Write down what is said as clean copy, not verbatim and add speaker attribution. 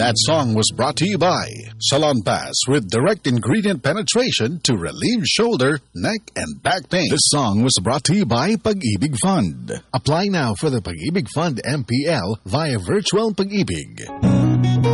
Speaker 1: That song was brought to you by Salon Pass with direct ingredient penetration to relieve shoulder, neck, and back pain.
Speaker 2: This song was brought to you by Pag-ibig Fund. Apply now for the Pag-ibig Fund MPL via Virtual Pag-ibig.